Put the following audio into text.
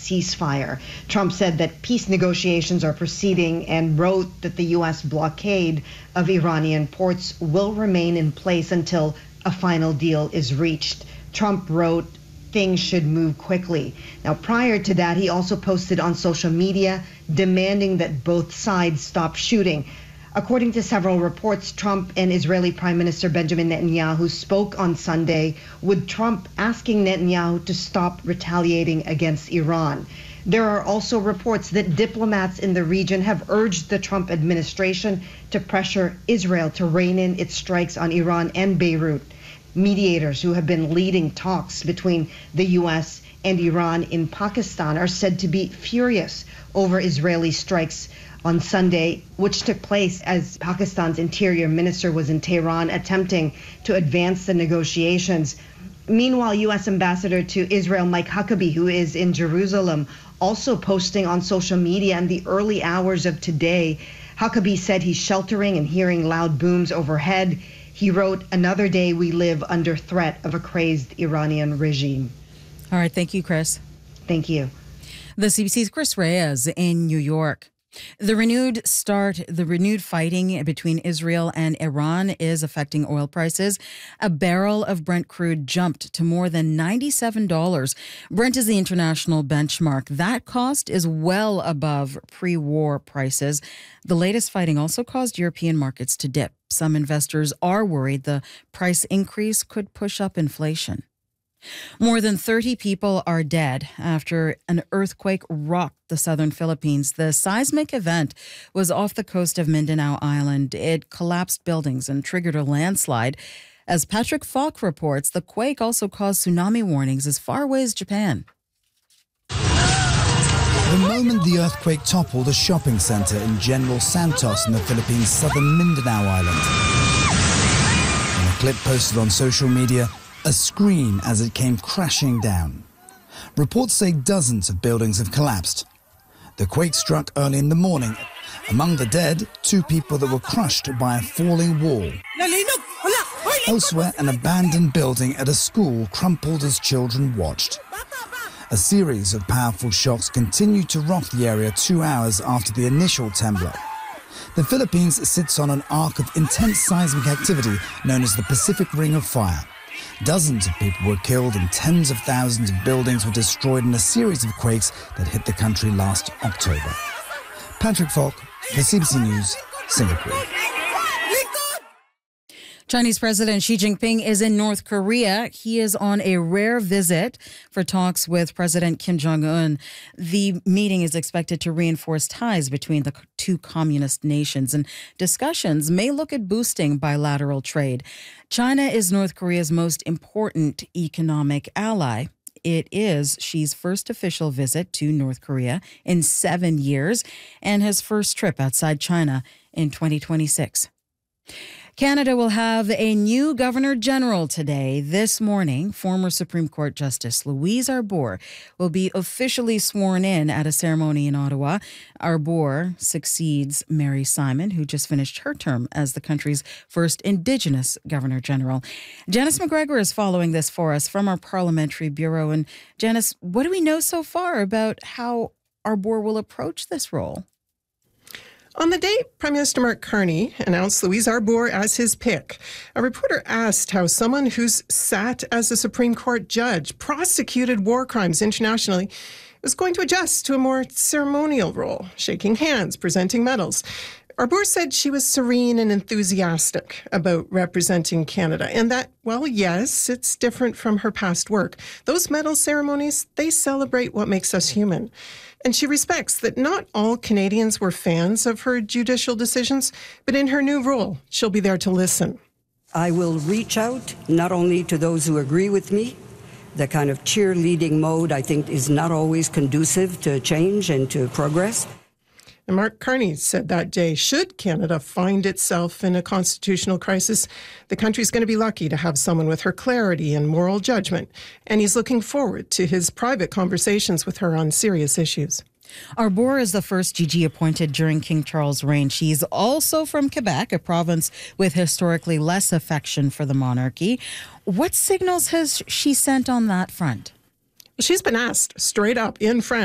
ceasefire. Trump said that peace negotiations are proceeding and wrote that the U.S. blockade of Iranian ports will remain in place until a final deal is reached. Trump wrote things should move quickly. Now, prior to that, he also posted on social media demanding that both sides stop shooting. According to several reports, Trump and Israeli Prime Minister Benjamin Netanyahu spoke on Sunday, with Trump asking Netanyahu to stop retaliating against Iran. There are also reports that diplomats in the region have urged the Trump administration to pressure Israel to rein in its strikes on Iran and Beirut. Mediators who have been leading talks between the U.S. and Iran in Pakistan are said to be furious over Israeli strikes on Sunday, which took place as Pakistan's interior minister was in Tehran attempting to advance the negotiations. Meanwhile, U.S. Ambassador to Israel Mike Huckabee, who is in Jerusalem, also posting on social media in the early hours of today. Huckabee said he's sheltering and hearing loud booms overhead. He wrote, "Another day we live under threat of a crazed Iranian regime." All right. Thank you, Chris. Thank you. The CBC's Chris Reyes in New York. The renewed fighting between Israel and Iran is affecting oil prices. A barrel of Brent crude jumped to more than $97. Brent is the international benchmark. That cost is well above pre-war prices. The latest fighting also caused European markets to dip. Some investors are worried the price increase could push up inflation. More than 30 people are dead after an earthquake rocked the southern Philippines. The seismic event was off the coast of Mindanao Island. It collapsed buildings and triggered a landslide. As Patrick Falk reports, the quake also caused tsunami warnings as far away as Japan. The moment the earthquake toppled a shopping center in General Santos in the Philippines' southern Mindanao Island. In a clip posted on social media, a scream as it came crashing down. Reports say dozens of buildings have collapsed. The quake struck early in the morning. Among the dead, 2 people that were crushed by a falling wall. Elsewhere, an abandoned building at a school crumpled as children watched. A series of powerful shocks continued to rock the area 2 hours after the initial tremor. The Philippines sits on an arc of intense seismic activity known as the Pacific Ring of Fire. Dozens of people were killed and tens of thousands of buildings were destroyed in a series of quakes that hit the country last October. Patrick Falk, for CBC News, Singapore. Chinese President Xi Jinping is in North Korea. He is on a rare visit for talks with President Kim Jong-un. The meeting is expected to reinforce ties between the two communist nations, and discussions may look at boosting bilateral trade. China is North Korea's most important economic ally. It is Xi's first official visit to North Korea in 7 years and his first trip outside China in 2026. Canada will have a new Governor General today. This morning, former Supreme Court Justice Louise Arbour will be officially sworn in at a ceremony in Ottawa. Arbour succeeds Mary Simon, who just finished her term as the country's first Indigenous Governor General. Janice McGregor is following this for us from our Parliamentary Bureau. And Janice, what do we know so far about how Arbour will approach this role? On the day Prime Minister Mark Carney announced Louise Arbour as his pick, a reporter asked how someone who's sat as a Supreme Court judge, prosecuted war crimes internationally, was going to adjust to a more ceremonial role, shaking hands, presenting medals. Arbour said she was serene and enthusiastic about representing Canada, and that, well, yes, it's different from her past work. Those medal ceremonies, they celebrate what makes us human. And she respects that not all Canadians were fans of her judicial decisions, but in her new role, she'll be there to listen. I will reach out not only to those who agree with me. The kind of cheerleading mode, I think, is not always conducive to change and to progress. And Mark Carney said that day, should Canada find itself in a constitutional crisis, the country's going to be lucky to have someone with her clarity and moral judgment. And he's looking forward to his private conversations with her on serious issues. Arbour is the first GG appointed during King Charles' reign. She's also from Quebec, a province with historically less affection for the monarchy. What signals has she sent on that front? She's been asked straight up in French